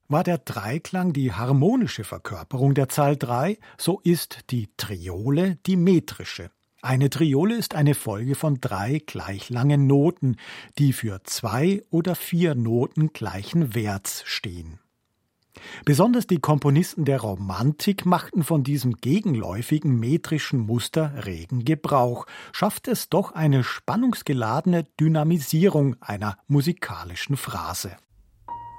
War der Dreiklang die harmonische Verkörperung der Zahl 3, so ist die Triole die metrische. Eine Triole ist eine Folge von 3 gleich langen Noten, die für 2 oder 4 Noten gleichen Werts stehen. Besonders die Komponisten der Romantik machten von diesem gegenläufigen metrischen Muster regen Gebrauch, schafft es doch eine spannungsgeladene Dynamisierung einer musikalischen Phrase.